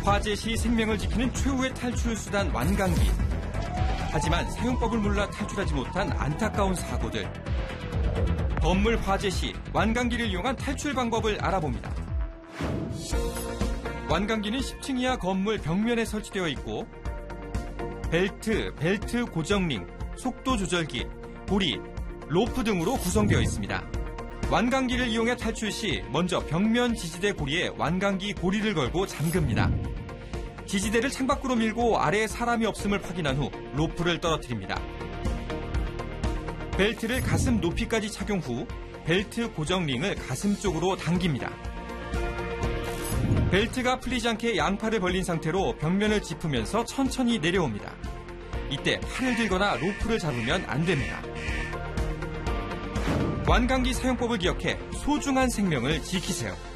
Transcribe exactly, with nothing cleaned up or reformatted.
화재 시 생명을 지키는 최후의 탈출 수단 완강기. 하지만 사용법을 몰라 탈출하지 못한 안타까운 사고들. 건물 화재 시 완강기를 이용한 탈출 방법을 알아봅니다. 완강기는 십 층 이하 건물 벽면에 설치되어 있고 벨트, 벨트 고정링, 속도 조절기, 고리, 로프 등으로 구성되어 있습니다. 완강기를 이용해 탈출 시 먼저 벽면 지지대 고리에 완강기 고리를 걸고 잠급니다. 지지대를 창밖으로 밀고 아래에 사람이 없음을 확인한 후 로프를 떨어뜨립니다. 벨트를 가슴 높이까지 착용 후 벨트 고정링을 가슴 쪽으로 당깁니다. 벨트가 풀리지 않게 양팔을 벌린 상태로 벽면을 짚으면서 천천히 내려옵니다. 이때 팔을 들거나 로프를 잡으면 안 됩니다. 완강기 사용법을 기억해 소중한 생명을 지키세요.